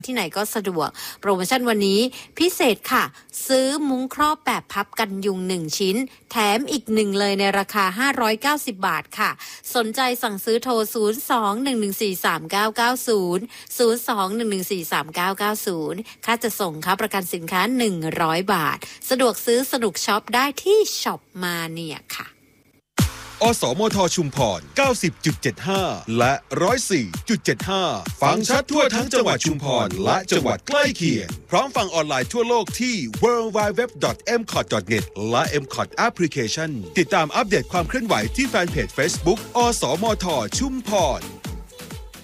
ที่ไหนก็สะดวกโปรโมชั่นวันนี้พิเศษค่ะซื้อมุ้งครอบแบบพับกันยุง1ชิ้นแถมอีก1เลยในราคา590บาทค่ะสนใจสั่งซื้อโทร02-114-3990 ค่าจะส่งค่าประกันสินค้า100บาทสะดวกซื้อสนุกช็อปได้ที่ช็อปมาเนี่ยค่ะอสมทชุมพร 90.75 และ 104.75 ฟังชัดทั่วทั้งจังหวัดชุมพรและจังหวัดใกล้เคียงพร้อมฟังออนไลน์ทั่วโลกที่ www.mcot.net และ mcot application ติดตามอัปเดตความเคลื่อนไหวที่แฟนเพจ Facebook อสมทชุมพร